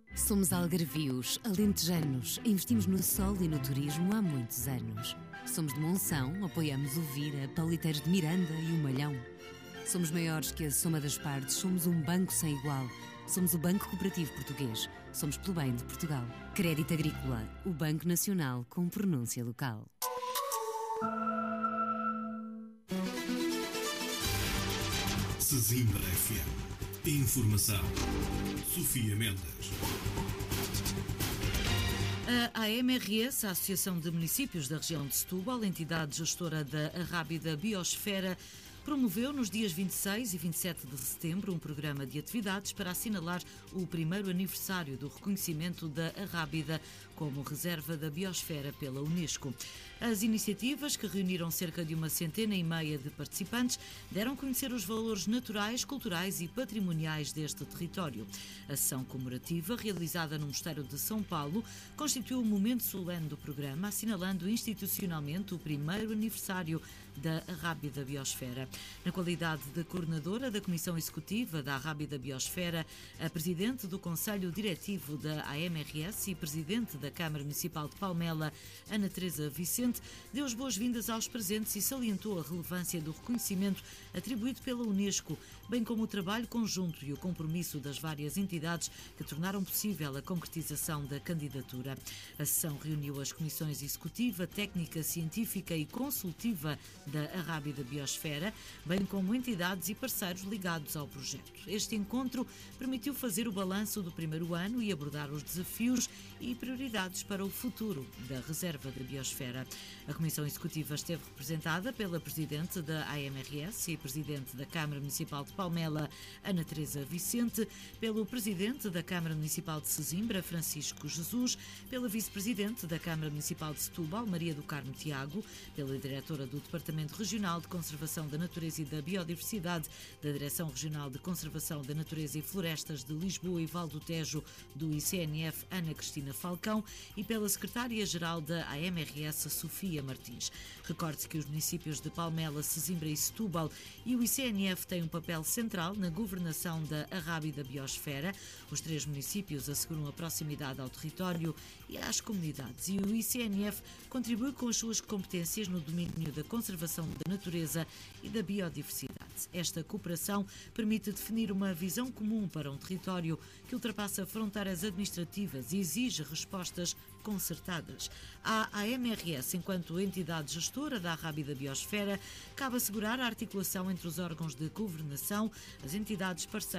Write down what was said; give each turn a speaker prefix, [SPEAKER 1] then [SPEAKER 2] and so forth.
[SPEAKER 1] Somos algarvios, alentejanos, investimos no sol e no turismo há muitos anos. Somos de Monção, apoiamos o Vira, Pauliteiros de Miranda e o Malhão. Somos maiores que a soma das partes, somos um banco sem igual. Somos o Banco Cooperativo Português. Somos pelo bem de Portugal. Crédito Agrícola, o Banco Nacional com pronúncia local.
[SPEAKER 2] Sesimbra FM. Informação. Sofia Mendes.
[SPEAKER 3] A AMRS, a Associação de Municípios da Região de Setúbal, entidade gestora da Arrábida Biosfera, promoveu nos dias 26 e 27 de setembro um programa de atividades para assinalar o primeiro aniversário do reconhecimento da Arrábida como reserva da biosfera pela Unesco. As iniciativas, que reuniram cerca de 150 de participantes, deram a conhecer os valores naturais, culturais e patrimoniais deste território. A sessão comemorativa, realizada no Mosteiro de São Paulo, constituiu o momento solene do programa, assinalando institucionalmente o primeiro aniversário da Arrábida Biosfera. Na qualidade de coordenadora da Comissão Executiva da Arrábida Biosfera, a Presidente do Conselho Diretivo da AMRS e Presidente da Câmara Municipal de Palmela, Ana Teresa Vicente, deu as boas-vindas aos presentes e salientou a relevância do reconhecimento atribuído pela Unesco, bem como o trabalho conjunto e o compromisso das várias entidades que tornaram possível a concretização da candidatura. A sessão reuniu as comissões Executiva, Técnica, Científica e Consultiva da Arrábida Biosfera, bem como entidades e parceiros ligados ao projeto. Este encontro permitiu fazer o balanço do primeiro ano e abordar os desafios e prioridades para o futuro da Reserva da Biosfera. A Comissão Executiva esteve representada pela Presidente da AMRS e Presidente da Câmara Municipal de Palmela, Ana Teresa Vicente, pelo Presidente da Câmara Municipal de Sesimbra, Francisco Jesus, pela Vice-Presidente da Câmara Municipal de Setúbal, Maria do Carmo Tiago, pela Diretora do Departamento Regional de Conservação da Natureza e da Biodiversidade da Direção Regional de Conservação da Natureza e Florestas de Lisboa e Val do Tejo do ICNF, Ana Cristina Falcão, e pela Secretária-Geral da AMRS, Sofia Martins. Recorde-se que os municípios de Palmela, Sesimbra e Setúbal e o ICNF têm um papel central na governação da Arrábida Biosfera. Os três municípios asseguram a proximidade ao território e às comunidades, e o ICNF contribui com as suas competências no domínio da conservação da natureza e da biodiversidade. Esta cooperação permite definir uma visão comum para um território que ultrapassa fronteiras administrativas e exige respostas concertadas. À AMRS, enquanto entidade gestora da Arrábida Biosfera, cabe assegurar a articulação entre os órgãos de governação, as entidades parceiras